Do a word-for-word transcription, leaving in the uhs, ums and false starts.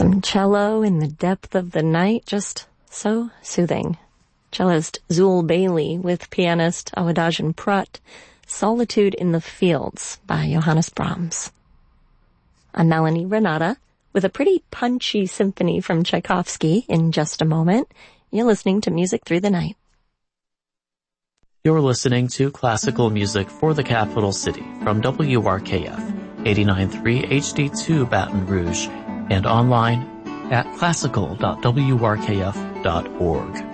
Some cello in the depth of the night, just so soothing. Cellist Zul Bailey with pianist Awadagin Prutt, Solitude in the Fields by Johannes Brahms. I'm Melanie Renata with a pretty punchy symphony from Tchaikovsky in just a moment. You're listening to Music Through the Night. You're listening to classical music for the capital city from W R K F, eighty-nine point three H D two Baton Rouge, and online at classical dot w r k f dot org.